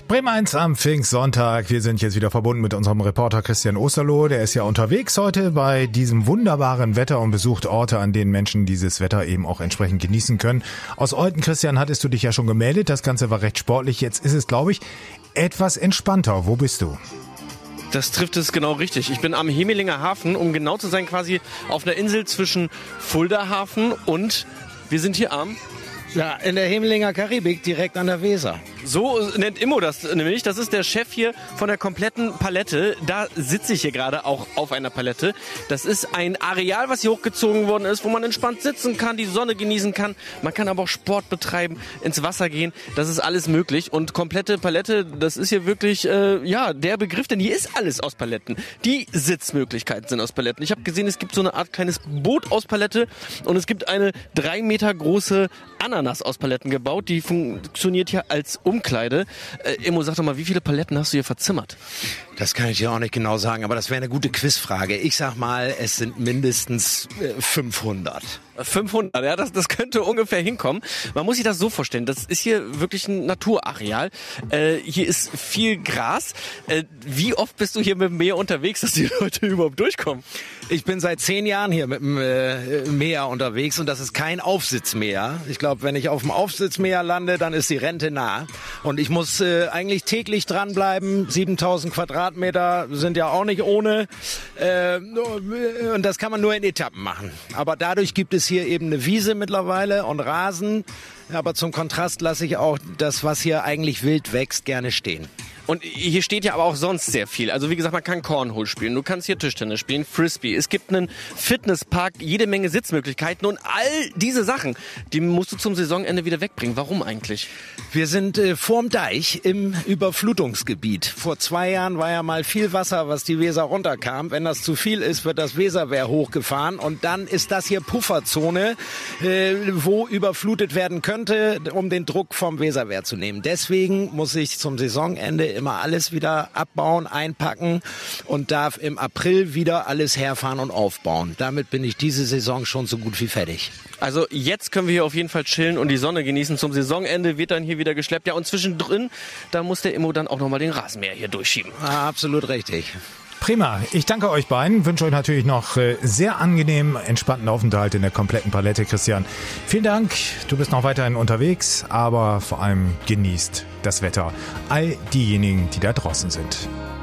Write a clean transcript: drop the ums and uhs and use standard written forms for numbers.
Bremen 1 am Pfingstsonntag. Wir sind jetzt wieder verbunden mit unserem Reporter Christian Osterloh. Der ist ja unterwegs heute bei diesem wunderbaren Wetter und besucht Orte, an denen Menschen dieses Wetter eben auch entsprechend genießen können. Aus Olten, Christian, hattest du dich ja schon gemeldet. Das Ganze war recht sportlich. Jetzt ist es, glaube ich, etwas entspannter. Wo bist du? Das trifft es genau richtig. Ich bin am Hemelinger Hafen, um genau zu sein, quasi auf einer Insel zwischen Fulda Hafen und wir sind hier am... Ja, in der Hemelinger Karibik, direkt an der Weser. So nennt Immo das nämlich. Das ist der Chef hier von der kompletten Palette. Da sitze ich hier gerade auch auf einer Palette. Das ist ein Areal, was hier hochgezogen worden ist, wo man entspannt sitzen kann, die Sonne genießen kann. Man kann aber auch Sport betreiben, ins Wasser gehen. Das ist alles möglich. Und komplette Palette, das ist hier wirklich der Begriff, denn hier ist alles aus Paletten. Die Sitzmöglichkeiten sind aus Paletten. Ich habe gesehen, es gibt so eine Art kleines Boot aus Palette und es gibt eine 3 Meter große Ananas aus Paletten gebaut. Die funktioniert hier als Umkleide. Immo, sag doch mal, wie viele Paletten hast du hier verzimmert? Das kann ich dir auch nicht genau sagen, aber das wäre eine gute Quizfrage. Ich sag mal, es sind mindestens 500. 500, ja, das könnte ungefähr hinkommen. Man muss sich das so vorstellen, das ist hier wirklich ein Naturareal. Hier ist viel Gras. Wie oft bist du hier mit dem Meer unterwegs, dass die Leute überhaupt durchkommen? Ich bin seit 10 Jahren hier mit dem Meer unterwegs und das ist kein Aufsitzmeer. Ich glaube, wenn ich auf dem Aufsitzmeer lande, dann ist die Rente nah. Und ich muss eigentlich täglich dranbleiben. 7000 Quadratmeter sind ja auch nicht ohne. Und das kann man nur in Etappen machen. Aber dadurch gibt es hier eben eine Wiese mittlerweile und Rasen. Aber zum Kontrast lasse ich auch das, was hier eigentlich wild wächst, gerne stehen. Und hier steht ja aber auch sonst sehr viel. Also wie gesagt, man kann Cornhole spielen, du kannst hier Tischtennis spielen, Frisbee. Es gibt einen Fitnesspark, jede Menge Sitzmöglichkeiten und all diese Sachen, die musst du zum Saisonende wieder wegbringen. Warum eigentlich? Wir sind vorm Deich im Überflutungsgebiet. Vor 2 Jahren war ja mal viel Wasser, was die Weser runterkam. Wenn das zu viel ist, wird das Weserwehr hochgefahren und dann ist das hier Pufferzone, wo überflutet werden könnte, um den Druck vom Weserwehr zu nehmen. Deswegen muss ich zum Saisonende immer alles wieder abbauen, einpacken und darf im April wieder alles herfahren und aufbauen. Damit bin ich diese Saison schon so gut wie fertig. Also jetzt können wir hier auf jeden Fall chillen und die Sonne genießen. Zum Saisonende wird dann hier wieder geschleppt. Ja, und zwischendrin, da muss der Immo dann auch nochmal den Rasenmäher hier durchschieben. Absolut richtig. Prima. Ich danke euch beiden. Wünsche euch natürlich noch sehr angenehmen, entspannten Aufenthalt in der kompletten Palette, Christian. Vielen Dank. Du bist noch weiterhin unterwegs, aber vor allem genießt das Wetter. All diejenigen, die da draußen sind.